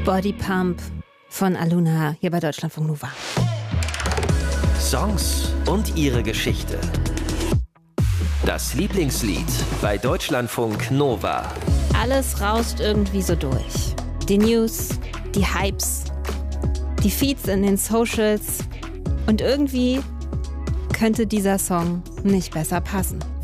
Body Pump von Aluna hier bei Deutschlandfunk Nova. Songs und ihre Geschichte. Das Lieblingslied bei Deutschlandfunk Nova. Alles rauscht irgendwie so durch. Die News, die Hypes, die Feeds in den Socials. Und irgendwie könnte dieser Song nicht besser passen.